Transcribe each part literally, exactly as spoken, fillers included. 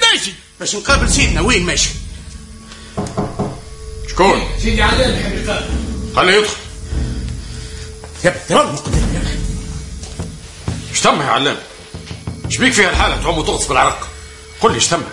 ماشي باش نقابل سيدنا. وين ماشي؟ شكون؟ سيدي علام يحب يقابل. خليه يدخل. يا بترون قدام يا اخي. اش تم يا علام؟ اش بيك فيها الحاله تعوم وتغطس بالعرق؟ قل لي اش تم؟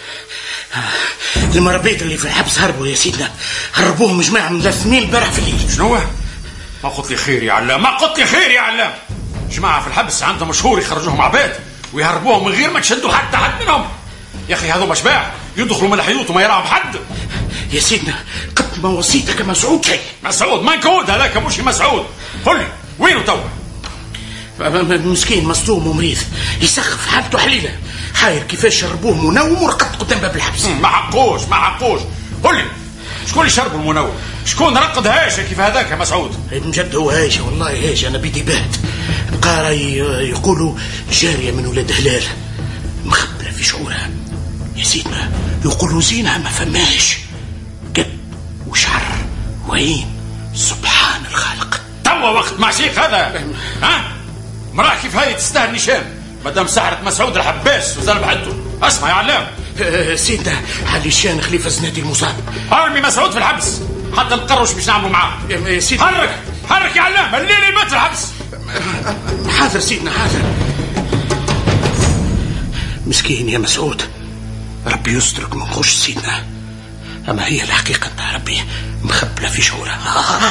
المرابيط اللي في الحبس هربوا يا سيدنا، هربوهم جماعه ملثمين البارح في الليل. شنو؟ ما قلت لي خير يا علام، ما قلت لي خير يا علام. جماعه في الحبس عندهم شهور يخرجوهم عباد ويهربوهم من غير ما تشدوا حتى حد منهم. يا اخي هذوما شباع يدخلوا من الحيوط وما يراهم حد. يا سيدنا قد ما وصيتك مسعود شيء. مسعود منكود هذاك مش مسعود. قل لي وينه توا؟ مسكين مصدوم ومريض يسخف حالته حليله، حاير كيفاش شربوه منوم ورقد قدام باب الحبس. ما حقوش ما حقوش. قل لي شكون اللي شربوا المنوم؟ شكون رقد هاشا كيف هذاك يا مسعود؟ من جد هو هاشا والله هاشا. انا بدي بات بقى يقولوا جاريه من ولاد هلال مخبره في شعورها يا سيدنا، يقولوا زينها ما فماش قد وشعر وعين. سبحان الخالق. توا وقت معشيق هذا. ها مراه كيف هاي تستاهل نشان مادام سحرت مسعود الحباس وزلب حدته. اسمع يا علام. أه سيدنا علي الشان خليفه زنادي المصاب. ارمي مسعود في الحبس حتى نقروا باش نعملوا معاه. يا سيدنا حرك حرك يا علام الليل يبات في الحبس. حاضر سيدنا حاضر. مسكين يا مسعود ربي يسترك من خوش سيدنا، اما هي الحقيقه انت ربي مخبله في شعورها.